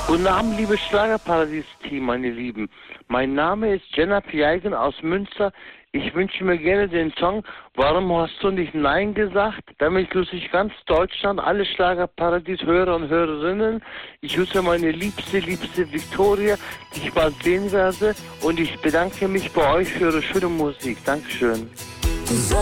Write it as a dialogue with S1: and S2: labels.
S1: Guten Abend, liebes Schlagerparadies-Team, meine Lieben. Mein Name ist Jenna Pieigen aus Münster. Ich wünsche mir gerne den Song Warum hast du nicht Nein gesagt? Damit grüße ich ganz Deutschland, alle Schlagerparadies-Hörer und Hörerinnen. Ich grüße meine liebste Victoria, die ich bald sehen werde. Und ich bedanke mich bei euch für eure schöne Musik. Dankeschön.